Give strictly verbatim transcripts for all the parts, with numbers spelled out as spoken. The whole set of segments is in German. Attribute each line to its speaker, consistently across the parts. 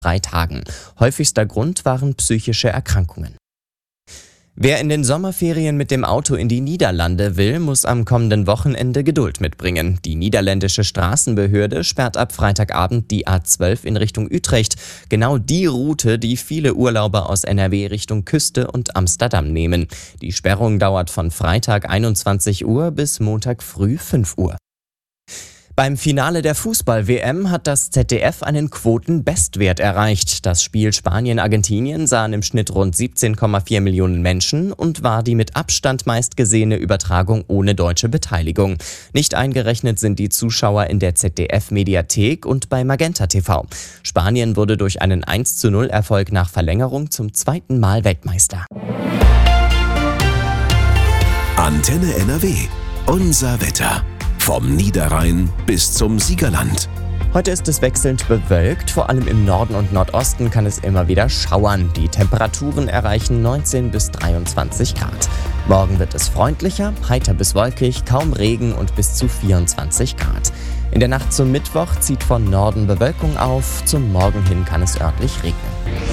Speaker 1: drei Tagen. Häufigster Grund waren psychische Erkrankungen. Wer in den Sommerferien mit dem Auto in die Niederlande will, muss am kommenden Wochenende Geduld mitbringen. Die niederländische Straßenbehörde sperrt ab Freitagabend die A zwölf in Richtung Utrecht. Genau die Route, die viele Urlauber aus N R W Richtung Küste und Amsterdam nehmen. Die Sperrung dauert von Freitag einundzwanzig Uhr bis Montag früh fünf Uhr. Beim Finale der Fußball-W M hat das Z D F einen Quotenbestwert erreicht. Das Spiel Spanien-Argentinien sahen im Schnitt rund siebzehn Komma vier Millionen Menschen und war die mit Abstand meistgesehene Übertragung ohne deutsche Beteiligung. Nicht eingerechnet sind die Zuschauer in der Z D F-Mediathek und bei Magenta T V. Spanien wurde durch einen eins zu null Erfolg nach Verlängerung zum zweiten Mal Weltmeister.
Speaker 2: Antenne N R W. Unser Wetter. Vom Niederrhein bis zum Siegerland.
Speaker 1: Heute ist es wechselnd bewölkt, vor allem im Norden und Nordosten kann es immer wieder schauern. Die Temperaturen erreichen neunzehn bis dreiundzwanzig Grad. Morgen wird es freundlicher, heiter bis wolkig, kaum Regen und bis zu vierundzwanzig Grad. In der Nacht zum Mittwoch zieht von Norden Bewölkung auf, zum Morgen hin kann es örtlich regnen.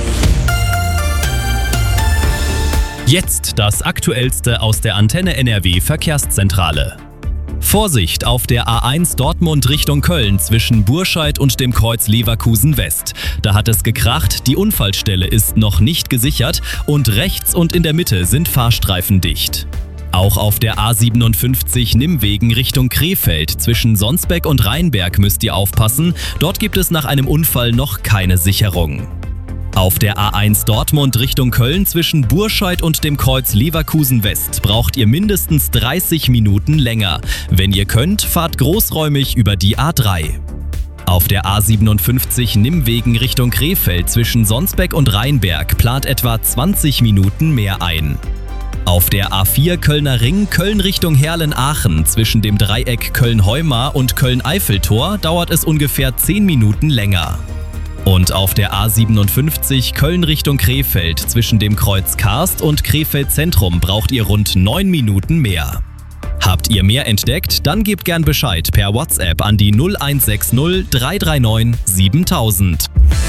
Speaker 3: Jetzt das Aktuellste aus der Antenne N R W Verkehrszentrale. Vorsicht auf der A eins Dortmund Richtung Köln zwischen Burscheid und dem Kreuz Leverkusen West. Da hat es gekracht, die Unfallstelle ist noch nicht gesichert und rechts und in der Mitte sind Fahrstreifen dicht. Auch auf der A siebenundfünfzig Nimmwegen Richtung Krefeld zwischen Sonsbeck und Rheinberg müsst ihr aufpassen, dort gibt es nach einem Unfall noch keine Sicherung. Auf der A eins Dortmund Richtung Köln zwischen Burscheid und dem Kreuz Leverkusen West braucht ihr mindestens dreißig Minuten länger. Wenn ihr könnt, fahrt großräumig über die A drei. Auf der A siebenundfünfzig Nimmwegen Richtung Krefeld zwischen Sonsbeck und Rheinberg plant etwa zwanzig Minuten mehr ein. Auf der A vier Kölner Ring Köln Richtung Herlen-Aachen zwischen dem Dreieck Köln-Heumar und Köln-Eiffeltor dauert es ungefähr zehn Minuten länger. Und auf der A siebenundfünfzig Köln Richtung Krefeld zwischen dem Kreuz Karst und Krefeld Zentrum braucht ihr rund neun Minuten mehr. Habt ihr mehr entdeckt? Dann gebt gern Bescheid per WhatsApp an die null eins sechs null drei drei neun siebentausend.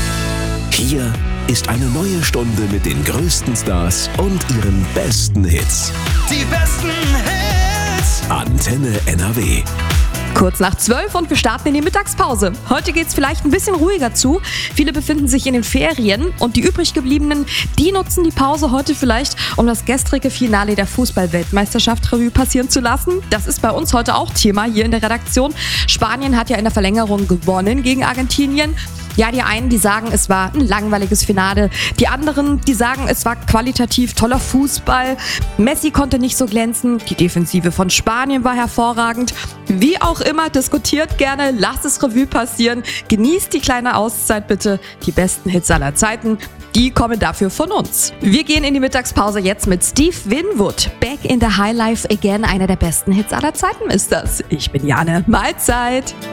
Speaker 2: Hier ist eine neue Stunde mit den größten Stars und ihren besten Hits.
Speaker 4: Die besten Hits!
Speaker 2: Antenne N R W.
Speaker 5: Kurz nach zwölf und wir starten in die Mittagspause. Heute geht's vielleicht ein bisschen ruhiger zu. Viele befinden sich in den Ferien und die übrig gebliebenen, die nutzen die Pause heute vielleicht, um das gestrige Finale der Fußball-Weltmeisterschaft Revue passieren zu lassen. Das ist bei uns heute auch Thema hier in der Redaktion. Spanien hat ja in der Verlängerung gewonnen gegen Argentinien. Ja, die einen, die sagen, es war ein langweiliges Finale. Die anderen, die sagen, es war qualitativ toller Fußball. Messi konnte nicht so glänzen. Die Defensive von Spanien war hervorragend. Wie auch immer, diskutiert gerne, lasst es Revue passieren. Genießt die kleine Auszeit bitte. Die besten Hits aller Zeiten, die kommen dafür von uns. Wir gehen in die Mittagspause jetzt mit Steve Winwood. Back in the High Life again, einer der besten Hits aller Zeiten ist das. Ich bin Jane. Mahlzeit.